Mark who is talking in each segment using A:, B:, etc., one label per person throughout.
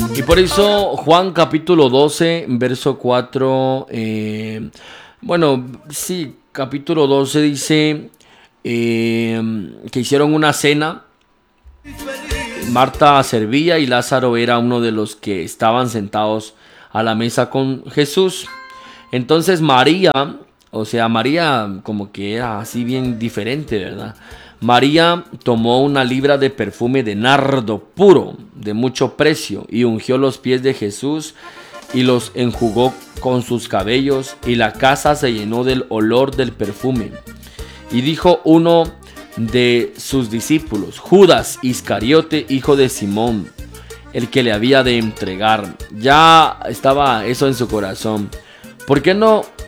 A: Y por eso Juan capítulo 12, verso 4, bueno, sí, capítulo 12 dice que hicieron una cena. Marta servía y Lázaro era uno de los que estaban sentados a la mesa con Jesús. Entonces María, o sea, María como que era así bien diferente, ¿verdad? María tomó una libra de perfume de nardo puro, de mucho precio, y ungió los pies de Jesús y los enjugó con sus cabellos, y la casa se llenó del olor del perfume. Y dijo uno de sus discípulos, Judas Iscariote, hijo de Simón, el que le había de entregar. Ya estaba eso en su corazón. ¿Por qué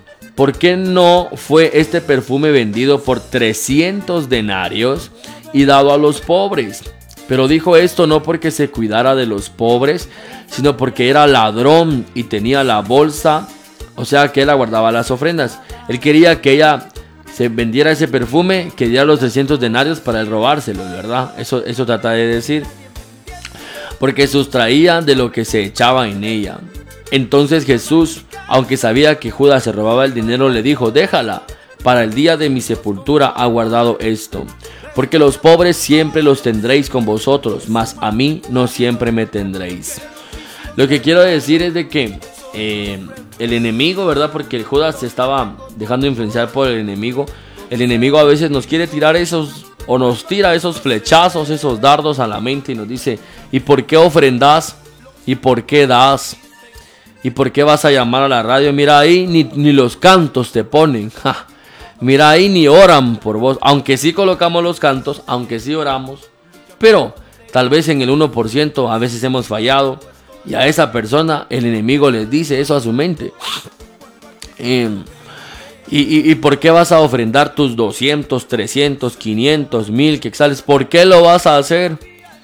A: no fue este perfume vendido por 300 denarios y dado a los pobres? Pero dijo esto no porque se cuidara de los pobres, sino porque era ladrón y tenía la bolsa, o sea que él guardaba las ofrendas. Él quería que ella se vendiera ese perfume, que diera los 300 denarios para él robárselo, ¿verdad? Eso trata de decir. Porque sustraía de lo que se echaba en ella. Entonces Jesús, aunque sabía que Judas se robaba el dinero, le dijo, déjala, para el día de mi sepultura ha guardado esto. Porque los pobres siempre los tendréis con vosotros, mas a mí no siempre me tendréis. Lo que quiero decir es de que el enemigo, ¿verdad? Porque el Judas se estaba dejando influenciar por el enemigo. El enemigo a veces nos quiere tirar nos tira esos flechazos, esos dardos a la mente y nos dice, ¿y por qué ofrendas? ¿Y por qué das? ¿Y por qué vas a llamar a la radio? Mira ahí, ni los cantos te ponen. ¡Ja! Mira ahí, ni oran por vos. Aunque sí colocamos los cantos, aunque sí oramos. Pero tal vez en el 1% a veces hemos fallado. Y a esa persona el enemigo les dice eso a su mente. ¿Y por qué vas a ofrendar tus 200, 300, 500, 1000 quetzales? ¿Por qué lo vas a hacer?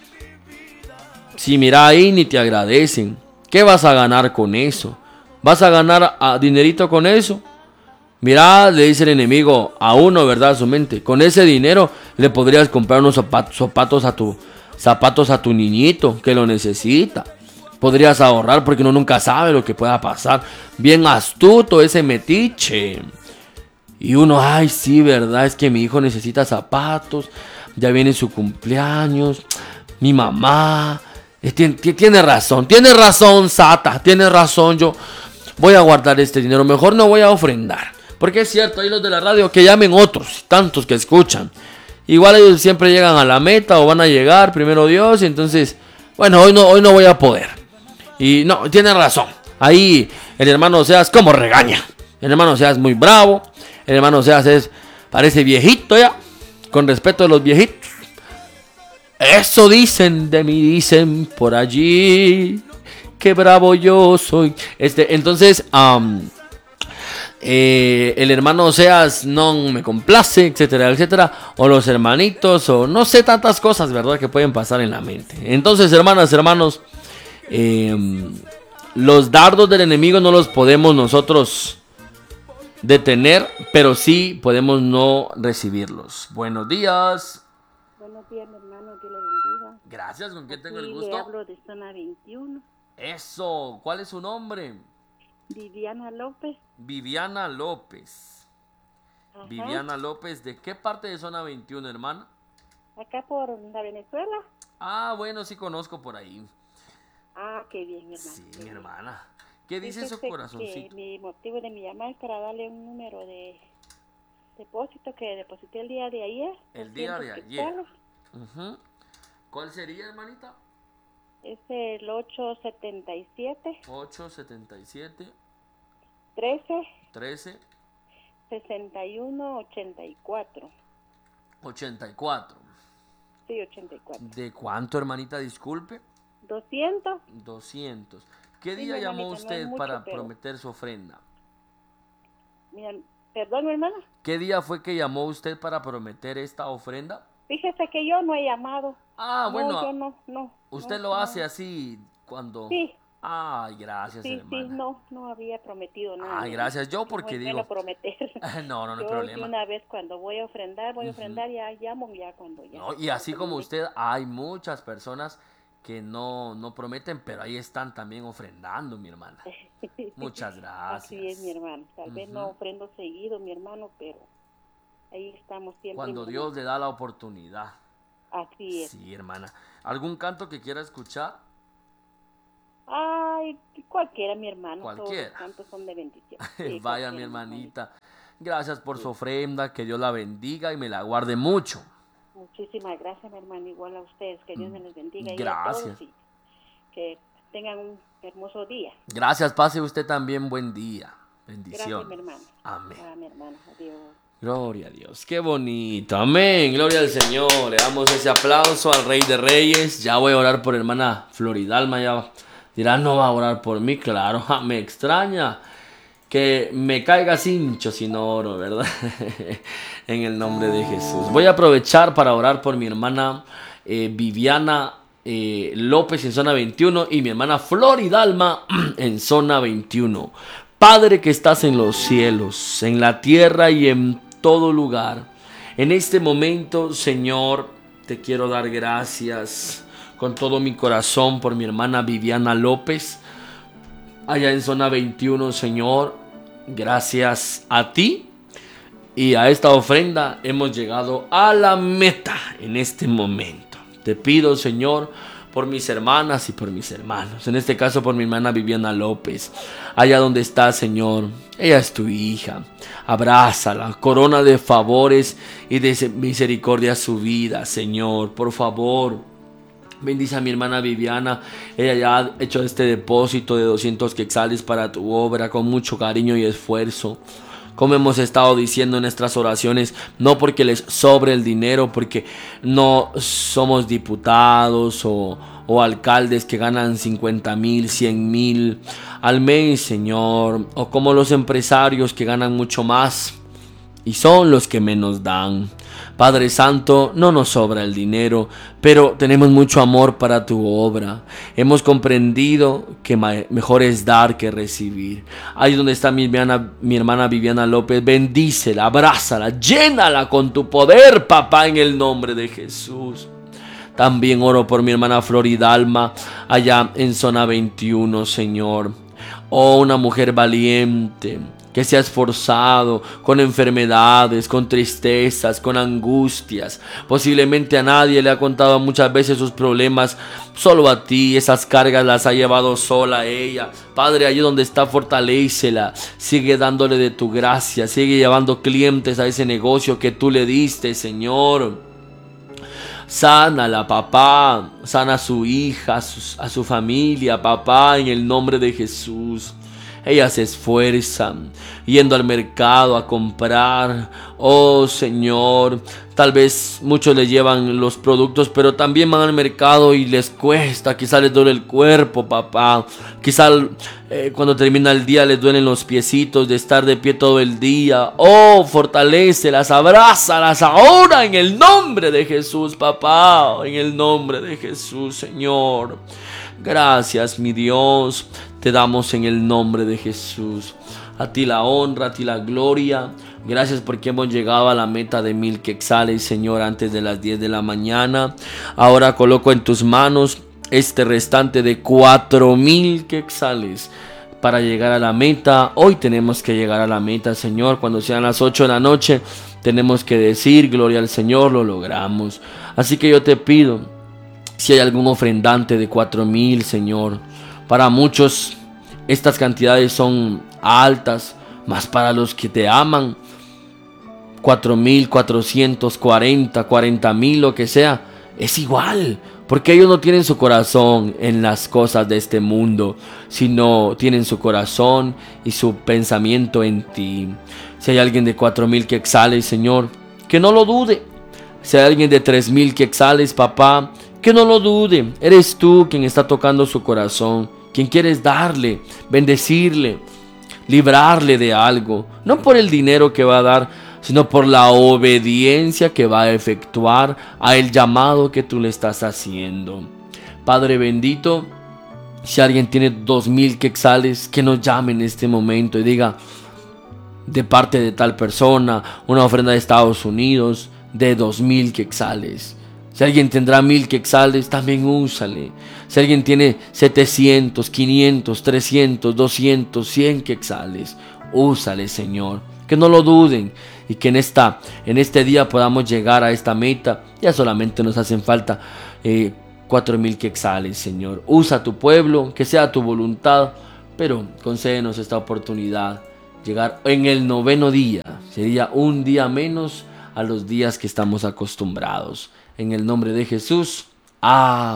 A: Si mira ahí ni te agradecen. ¿Qué vas a ganar con eso? ¿Vas a ganar dinerito con eso? Mira, le dice el enemigo a uno, ¿verdad? A su mente. Con ese dinero le podrías comprar unos zapatos a tu niñito que lo necesita. Podrías ahorrar porque uno nunca sabe lo que pueda pasar. Bien astuto ese metiche. Y uno, ay, sí, ¿verdad? Es que mi hijo necesita zapatos. Ya viene su cumpleaños. Mi mamá. Tiene razón, Sata. Tiene razón, yo voy a guardar este dinero. Mejor no voy a ofrendar. Porque es cierto, hay los de la radio que llamen otros, tantos que escuchan. Igual ellos siempre llegan a la meta o van a llegar, primero Dios. Y entonces, bueno, hoy no voy a poder. Y no, tiene razón. Ahí el hermano Seas como regaña. El hermano Seas muy bravo. El hermano Seas parece viejito ya. Con respeto de los viejitos. Eso dicen de mí, dicen por allí. Qué bravo yo soy. Entonces, el hermano Seas no me complace, etcétera, etcétera. O los hermanitos, o no sé, tantas cosas, ¿verdad? Que pueden pasar en la mente. Entonces, hermanas, hermanos. Los dardos del enemigo no los podemos nosotros detener, pero sí podemos no recibirlos. Buenos días.
B: Buenos días, mi hermano, Dios le bendiga.
A: Gracias, ¿con quién tengo el
B: Aquí
A: gusto?
B: le hablo de zona 21.
A: Eso, ¿cuál es su nombre?
B: Viviana López.
A: Viviana López.
B: Ajá.
A: Viviana López, ¿de qué parte de zona 21, hermana?
B: Acá por la Venezuela.
A: Ah, bueno, sí conozco por ahí.
B: Ah, qué bien, mi hermano.
A: Sí, mi hermana. ¿Qué dice su corazoncito?
B: Que mi motivo de mi llamada es para darle un número de depósito que deposité el día de ayer.
A: El día de ayer. ¿Cuál sería, hermanita?
B: Es el 877.
A: 877.
B: 13. 61 84.
A: 84.
B: Sí, 84.
A: ¿De cuánto, hermanita? Disculpe.
B: 200.
A: 200. ¿Qué
B: Sí,
A: día llamó
B: hermanita,
A: usted
B: no es mucho,
A: para
B: pero...
A: prometer su ofrenda?
B: Mira, perdón, mi hermana.
A: ¿Qué día fue que llamó usted para prometer esta ofrenda?
B: Fíjese que yo no he llamado.
A: Ah,
B: no,
A: bueno.
B: Yo no.
A: ¿Usted lo hace así cuando...?
B: Sí.
A: Ay, gracias,
B: sí,
A: hermana.
B: Sí, no había prometido nada.
A: Ay, gracias. Yo porque
B: no,
A: digo...
B: No prometer.
A: No hay
B: yo,
A: problema.
B: Yo una vez cuando voy a ofrendar, ya llamo ya cuando ya.
A: No, y así como usted, hay muchas personas que no prometen, pero ahí están también ofrendando, mi hermana. Muchas gracias.
B: Así es, mi hermano. Tal vez no ofrendo seguido, mi hermano, pero ahí estamos siempre.
A: Cuando Dios le da la oportunidad.
B: Así es.
A: Sí, hermana. ¿Algún canto que quiera escuchar?
B: Ay, cualquiera, mi hermano.
A: Cualquiera.
B: Todos los cantos son de bendición. Sí,
A: Vaya, mi hermanita. Gracias por su ofrenda. Que Dios la bendiga y me la guarde mucho.
B: Muchísimas gracias, mi hermano. Igual a ustedes. Que Dios me les bendiga.
A: Gracias.
B: Y a todos, y que tengan un hermoso día.
A: Gracias. Pase usted también buen día. Bendición.
B: Gracias, mi hermano.
A: Amén.
B: Mi hermano. Adiós.
A: Gloria a Dios, qué bonito, amén, gloria al Señor. Le damos ese aplauso al Rey de Reyes. Ya voy a orar por hermana Floridalma. Ya dirá, no va a orar por mí. Claro, me extraña que me caiga cincho si no oro, ¿verdad? En el nombre de Jesús. Voy a aprovechar para orar por mi hermana Viviana López en zona 21 y mi hermana Floridalma en zona 21. Padre que estás en los cielos, en la tierra y en todo lugar. En este momento, Señor, te quiero dar gracias con todo mi corazón por mi hermana Viviana López, allá en zona 21, Señor. Gracias a ti y a esta ofrenda hemos llegado a la meta en este momento. Te pido, Señor, por mis hermanas y por mis hermanos. En este caso por mi hermana Viviana López. Allá donde está, Señor. Ella es tu hija. Abrázala. Corona de favores y de misericordia a su vida, Señor. Por favor. Bendice a mi hermana Viviana. Ella ya ha hecho este depósito de 200 quetzales para tu obra con mucho cariño y esfuerzo. Como hemos estado diciendo en nuestras oraciones, no porque les sobre el dinero, porque no somos diputados o alcaldes que ganan 50,000, 100,000 al mes, Señor, o como los empresarios que ganan mucho más y son los que menos dan. Padre Santo, no nos sobra el dinero, pero tenemos mucho amor para tu obra. Hemos comprendido que mejor es dar que recibir. Ahí donde está mi hermana Viviana López, bendícela, abrázala, llénala con tu poder, papá, en el nombre de Jesús. También oro por mi hermana Floridalma, allá en zona 21, Señor. Oh, una mujer valiente, que se ha esforzado con enfermedades, con tristezas, con angustias. Posiblemente a nadie le ha contado muchas veces sus problemas, solo a ti. Esas cargas las ha llevado sola ella. Padre, allí donde está, fortalécela. Sigue dándole de tu gracia, sigue llevando clientes a ese negocio que tú le diste, Señor. Sánala, papá. Sana a su hija, a su familia, papá, en el nombre de Jesús. Ella se esfuerza yendo al mercado a comprar. Oh, Señor, tal vez muchos le llevan los productos, pero también van al mercado y les cuesta. Quizá les duele el cuerpo, papá. Quizá cuando termina el día les duelen los piecitos de estar de pie todo el día. Oh, fortalécelas, abrázalas ahora en el nombre de Jesús, papá. En el nombre de Jesús, Señor. Gracias, mi Dios. Te damos en el nombre de Jesús. A ti la honra, a ti la gloria. Gracias porque hemos llegado a la meta de 1000 quetzales, Señor, antes de las 10 de la mañana. Ahora coloco en tus manos este restante de 4000 quetzales para llegar a la meta. Hoy tenemos que llegar a la meta, Señor. Cuando sean las 8 de la noche, tenemos que decir, gloria al Señor, lo logramos. Así que yo te pido, si hay algún ofrendante de 4000, Señor. Para muchos estas cantidades son altas, más para los que te aman, 4,440, 40,000, lo que sea, es igual, porque ellos no tienen su corazón en las cosas de este mundo, sino tienen su corazón y su pensamiento en ti. Si hay alguien de 4000 quetzales, Señor, que no lo dude. Si hay alguien de 3000 quetzales, papá, que no lo dude. Eres tú quien está tocando su corazón, quien quieres darle, bendecirle, librarle de algo, no por el dinero que va a dar, sino por la obediencia que va a efectuar a el llamado que tú le estás haciendo. Padre bendito, si alguien tiene 2000 quetzales, que nos llame en este momento y diga, de parte de tal persona, una ofrenda de Estados Unidos de 2000 quetzales. Si alguien tendrá 1000 quetzales, también úsale. Si alguien tiene 700, 500, 300, 200, 100 quetzales, úsale, Señor. Que no lo duden y que en este día podamos llegar a esta meta. Ya solamente nos hacen falta 4000 quetzales, Señor. Usa a tu pueblo, que sea tu voluntad, pero concédenos esta oportunidad. Llegar en el 9º día, sería un día menos a los días que estamos acostumbrados. En el nombre de Jesús. Amén.